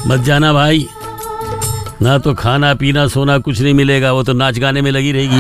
मत जाना भाई, ना तो खाना पीना सोना कुछ नहीं मिलेगा, वो तो नाच गाने में लगी रहेगी।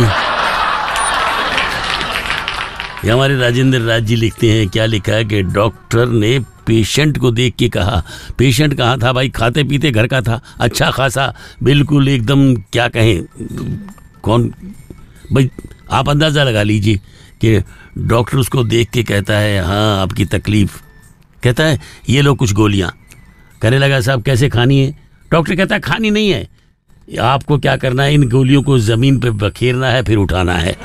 ये हमारे राजेंद्र राज जी लिखते हैं, क्या लिखा है कि डॉक्टर ने पेशेंट को देख के कहा, पेशेंट कहाँ था भाई, खाते पीते घर का था, अच्छा खासा, बिल्कुल एकदम क्या कहें, कौन भाई आप अंदाज़ा लगा लीजिए कि डॉक्टर उसको देख के कहता है हाँ आपकी तकलीफ़, कहता है ये लो कुछ गोलियाँ। कहने लगा साहब कैसे खानी है? डॉक्टर कहता है खानी नहीं है, आपको क्या करना है, इन गोलियों को ज़मीन पे बखेरना है फिर उठाना है,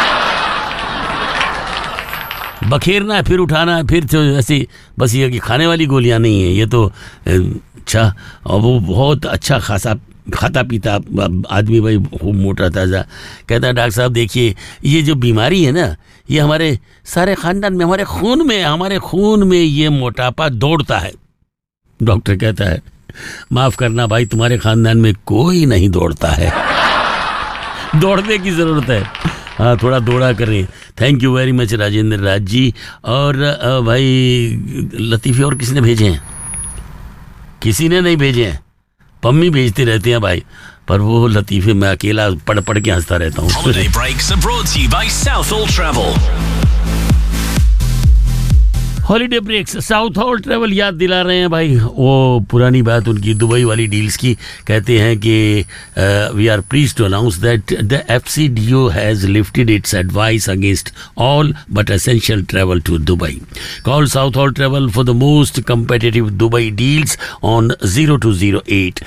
बखेरना है फिर उठाना है, फिर तो ऐसी बस ये कि खाने वाली गोलियां नहीं है ये तो। अच्छा, और वो बहुत अच्छा खासा खाता पीता आदमी भाई, खूब मोटा ताज़ा। कहता है डॉक्टर साहब देखिए ये जो बीमारी है ना, ये हमारे सारे ख़ानदान में, हमारे खून में ये मोटापा दौड़ता है। डॉक्टर कहता है माफ़ करना भाई, तुम्हारे ख़ानदान में कोई नहीं दौड़ता है, दौड़ने की ज़रूरत है, हाँ थोड़ा दौड़ा करें। Thank you very much Rajendra Raj ji. और भाई लतीफ़े और किसने भेजे हैं? किसी ने नहीं भेजे हैं, पम्मी भेजते रहते हैं भाई, पर वो लतीफ़े मैं अकेला पढ़ के हंसता रहता हूँ। Holiday breaks are brought to you by Southall Travel. Holiday breaks south hall travel याद दिला रहे हैं भाई, वो पुरानी बात उनकी दुबई वाली डील्स की। कहते हैं कि we are pleased to announce that the FCDO has lifted it's advice against all but essential travel to Dubai. Call south hall travel for the most competitive Dubai deals on 0208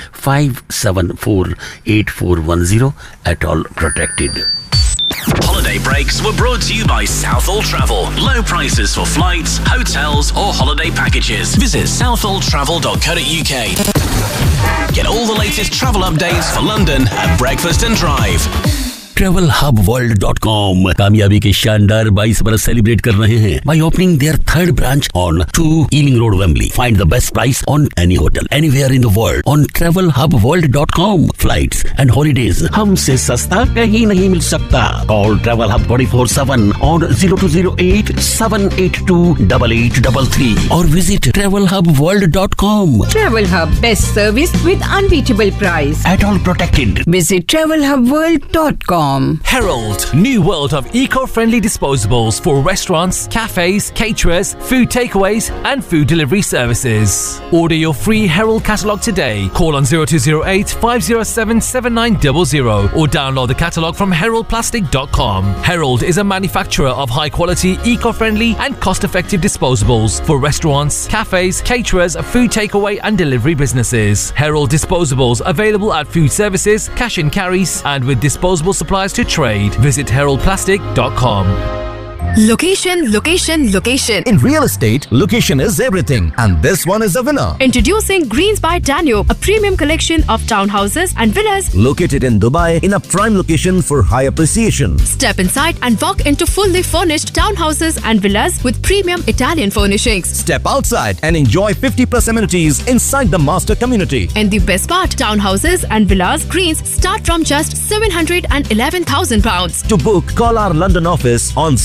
574 8410 at all protected. Holiday breaks were brought to you by Southall Travel. Low prices for flights, hotels or holiday packages. Visit southalltravel.co.uk. Get all the latest travel updates for London at breakfast and drive. TravelHubWorld.com कामयाबी के शानदार 22 बरस celebrate कर रहे हैं by opening their third branch on 2 Ealing Road, Wembley. Find the best price on any hotel anywhere in the world on TravelHubWorld.com. Flights and holidays हमसे सस्ता कहीं नहीं मिल सकता. Call Travel Hub 24/7 on 0208 782 8833 or visit TravelHubWorld.com. Travel Hub, best service with unbeatable price. At all protected. Visit TravelHubWorld.com. Herald, new world of eco-friendly disposables for restaurants, cafes, caterers, food takeaways and food delivery services. Order your free Herald catalogue today. Call on 0208 507 7900 or download the catalogue from heraldplastic.com. Herald is a manufacturer of high-quality, eco-friendly and cost-effective disposables for restaurants, cafes, caterers, food takeaway and delivery businesses. Herald disposables available at food services, cash and carries and with disposable supplies to trade. Visit heraldplastic.com. Location, location, location. In real estate, location is everything. And this one is a winner. Introducing Greens by Danube, a premium collection of townhouses and villas Located in Dubai in a prime location for high appreciation. Step inside and walk into fully furnished townhouses and villas with premium Italian furnishings. Step outside and enjoy 50+ amenities inside the master community. And the best part, townhouses and villas Greens start from just £711,000. To book, call our London office on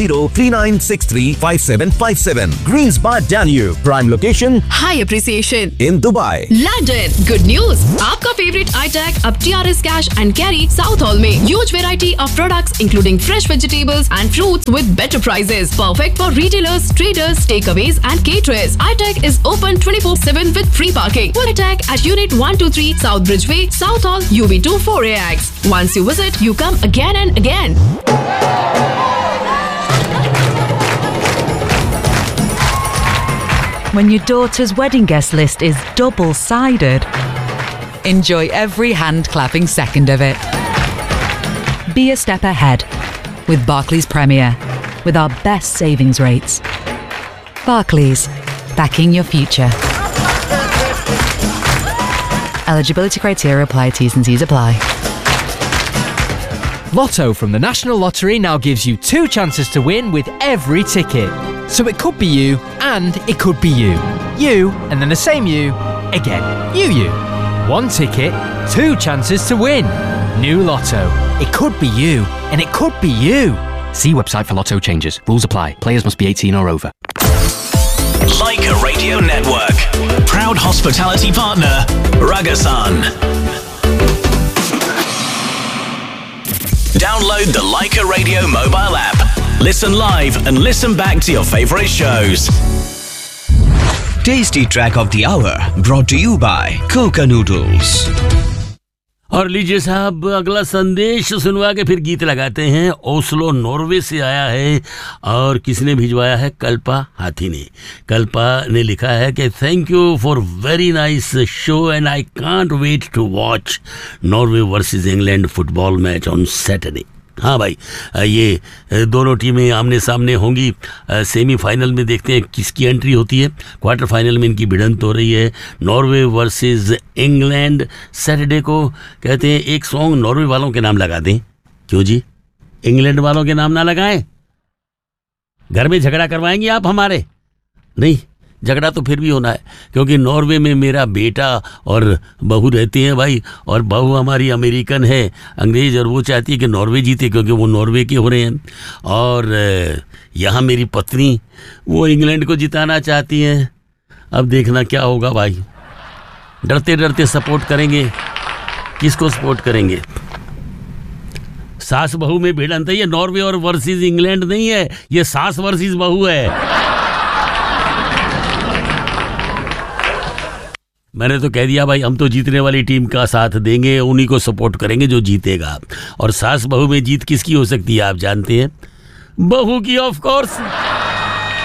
020-3963-5757. Greens by Danube. Prime location High appreciation. in Dubai. London, good news! आपका favorite iTag अब TRS Cash and Carry South Hall में huge variety of products including fresh vegetables and fruits with better prices. Perfect for retailers, traders, takeaways and caterers. iTag is open 24/7 with free parking. Full iTag at Unit 123 South Bridgeway, South Hall, UB2 4AX. Once you visit, you come again and again. When your daughter's wedding guest list is double-sided, enjoy every hand-clapping second of it. Be a step ahead with Barclays Premier with our best savings rates. Barclays, backing your future. Eligibility criteria apply. T's and C's apply. Lotto from the National Lottery now gives you 2 chances to win with every ticket. So it could be you and it could be you. You and then the same you again. You. 1 ticket, 2 chances to win. New Lotto. It could be you and it could be you. See website for Lotto changes. Rules apply. Players must be 18 or over. Like a Radio Network. Proud hospital. hospitality partner, Ragasan. Download the Leica Radio mobile app. Listen live and listen back to your favorite shows. Tasty track of the hour brought to you by Coca Noodles. और लीजिए साहब, अगला संदेश सुनवा के फिर गीत लगाते हैं। ओस्लो नॉर्वे से आया है और किसने भिजवाया है? कल्पा हाथी ने। कल्पा ने लिखा है कि thank you for very nice show and I can't wait to watch Norway versus England football match on Saturday. हाँ भाई, ये दोनों टीमें आमने सामने होंगी। सेमीफाइनल में देखते हैं किसकी एंट्री होती है। क्वार्टर फाइनल में इनकी भिड़ंत हो रही है, नॉर्वे वर्सेस इंग्लैंड। सैटरडे को कहते हैं एक सॉन्ग नॉर्वे वालों के नाम लगा दें। क्यों जी, इंग्लैंड वालों के नाम ना लगाएं? घर में झगड़ा करवाएंगे आप हमारे? नहीं, झगड़ा तो फिर भी होना है, क्योंकि नॉर्वे में मेरा बेटा और बहू रहती हैं भाई, और बहू हमारी अमेरिकन है, अंग्रेज, और वो चाहती है कि नॉर्वे जीते क्योंकि वो नॉर्वे के हो रहे हैं। और यहाँ मेरी पत्नी, वो इंग्लैंड को जिताना चाहती हैं। अब देखना क्या होगा भाई। डरते डरते सपोर्ट करेंगे। किसको सपोर्ट करेंगे? सास बहू में भिड़ंत है। ये नॉर्वे और वर्सेस इंग्लैंड नहीं है, ये सास वर्सेस बहू है। मैंने तो कह दिया भाई, हम तो जीतने वाली टीम का साथ देंगे, उन्हीं को सपोर्ट करेंगे जो जीतेगा। और सास बहू में जीत किसकी हो सकती है आप जानते हैं? बहू की, ऑफ कोर्स।